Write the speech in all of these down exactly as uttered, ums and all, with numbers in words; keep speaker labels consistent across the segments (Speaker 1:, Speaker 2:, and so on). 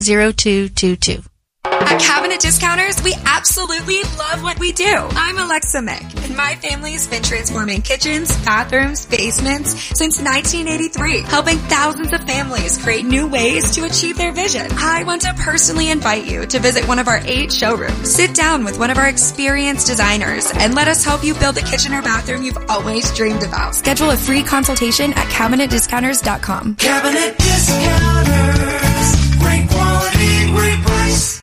Speaker 1: zero two two two.
Speaker 2: At Cabinet Discounters, we absolutely love what we do. I'm Alexa Mick, and my family has been transforming kitchens, bathrooms, basements since nineteen eighty-three, helping thousands of families create new ways to achieve their vision. I want to personally invite you to visit one of our eight showrooms. Sit down with one of our experienced designers and let us help you build the kitchen or bathroom you've always dreamed about. Schedule a free consultation at cabinet discounters dot com.
Speaker 3: Cabinet Discounters. Great quality, great price.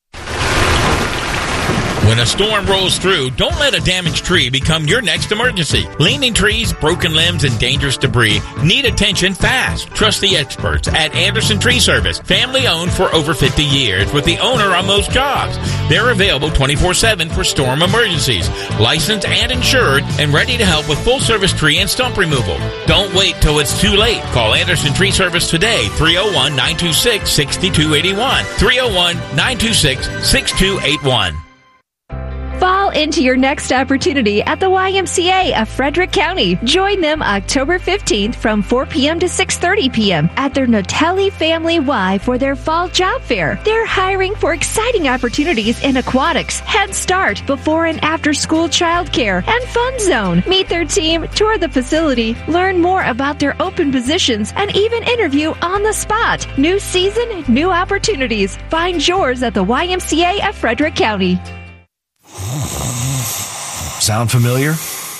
Speaker 4: When a storm rolls through, don't let a damaged tree become your next emergency. Leaning trees, broken limbs, and dangerous debris need attention fast. Trust the experts at Anderson Tree Service, family owned for over fifty years, with the owner on most jobs. They're available twenty-four seven for storm emergencies, licensed and insured, and ready to help with full service tree and stump removal. Don't wait till it's too late. Call Anderson Tree Service today, three oh one, nine two six, six two eight one, three oh one, nine two six, six two eight one.
Speaker 5: Fall into your next opportunity at the Y M C A of Frederick County. Join them October fifteenth from four p.m. to six thirty p.m. at their Notelli Family Y for their fall job fair. They're hiring for exciting opportunities in aquatics, Head Start, before and after school childcare, and Fun Zone. Meet their team, tour the facility, learn more about their open positions, and even interview on the spot. New season, new opportunities. Find yours at the Y M C A of Frederick County.
Speaker 6: Sound familiar?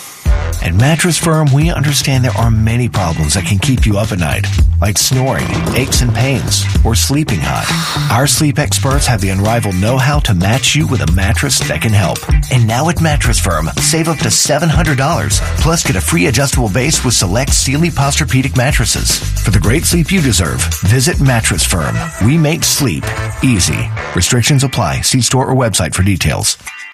Speaker 6: At Mattress Firm, we understand there are many problems that can keep you up at night, like snoring, aches and pains, or sleeping hot. Our sleep experts have the unrivaled know-how to match you with a mattress that can help. And now at Mattress Firm, save up to seven hundred dollars, plus get a free adjustable base with select Sealy Posturepedic mattresses. For the great sleep you deserve, visit Mattress Firm. We make sleep easy. Restrictions apply. See store or website for details.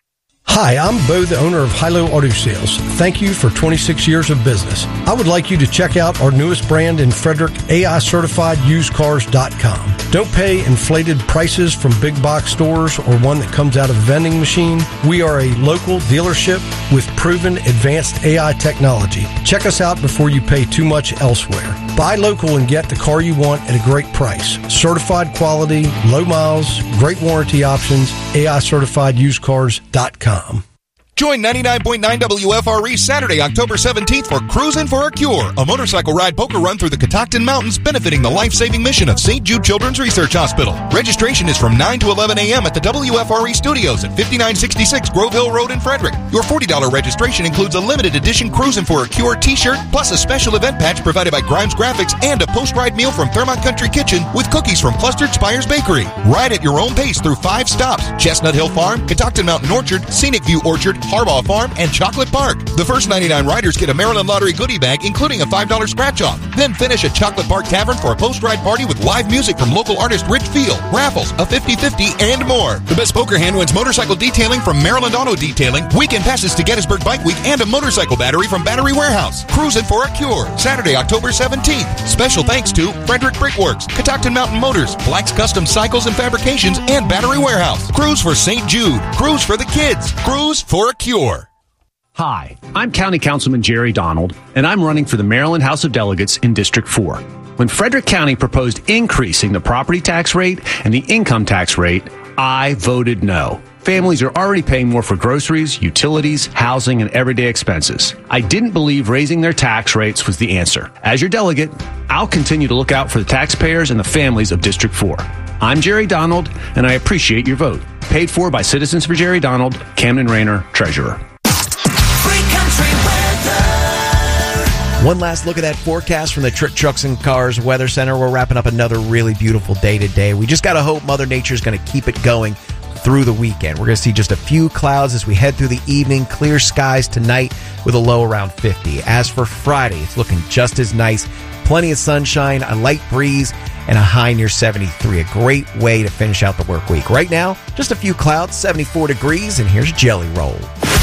Speaker 7: Hi, I'm Bo, the owner of Hilo Auto Sales. Thank you for twenty-six years of business. I would like you to check out our newest brand in Frederick, A I Certified Used Cars dot com. Don't pay inflated prices from big box stores or one that comes out of a vending machine. We are a local dealership with proven advanced A I technology. Check us out before you pay too much elsewhere. Buy local and get the car you want at a great price. Certified quality, low miles, great warranty options, A I Certified Used Cars dot com.
Speaker 8: Join ninety-nine point nine W F R E Saturday, October seventeenth for Cruisin' for a Cure, a motorcycle ride poker run through the Catoctin Mountains benefiting the life-saving mission of Saint Jude Children's Research Hospital. Registration is from nine to eleven a.m. at the W F R E studios at fifty-nine sixty-six Grove Hill Road in Frederick. Your forty dollars registration includes a limited edition Cruisin' for a Cure t-shirt, plus a special event patch provided by Grimes Graphics and a post-ride meal from Thermont Country Kitchen with cookies from Clustered Spires Bakery. Ride at your own pace through five stops: Chestnut Hill Farm, Catoctin Mountain Orchard, Scenic View Orchard, Harbaugh Farm, and Chocolate Park. The first ninety-nine riders get a Maryland Lottery goodie bag, including a five dollars scratch-off. Then finish at Chocolate Park Tavern for a post-ride party with live music from local artist Rich Field, raffles, a fifty-fifty, and more. The best poker hand wins motorcycle detailing from Maryland Auto Detailing, weekend passes to Gettysburg Bike Week, and a motorcycle battery from Battery Warehouse. Cruisin' for a Cure, Saturday, October seventeenth. Special thanks to Frederick Brickworks, Catoctin Mountain Motors, Black's Custom Cycles and Fabrications, and Battery Warehouse. Cruise for Saint Jude. Cruise for the kids. Cruise for a Cure.
Speaker 9: Hi, I'm County Councilman Jerry Donald, and I'm running for the Maryland House of Delegates in District four. When Frederick County proposed increasing the property tax rate and the income tax rate, I voted no. Families are already paying more for groceries, utilities, housing, and everyday expenses. I didn't believe raising their tax rates was the answer. As your delegate, I'll continue to look out for the taxpayers and the families of District four. I'm Jerry Donald, and I appreciate your vote. Paid for by Citizens for Jerry Donald, Camden Rayner, Treasurer.
Speaker 10: One last look at that forecast from the Trick Trucks and Cars Weather Center. We're wrapping up another really beautiful day today. We just got to hope Mother Nature's going to keep it going through the weekend. We're going to see just a few clouds as we head through the evening. Clear skies tonight with a low around fifty. As for Friday, it's looking just as nice. Plenty of sunshine, a light breeze, and a high near seventy-three. A great way to finish out the work week. Right now, just a few clouds, seventy-four degrees, and here's Jelly Roll.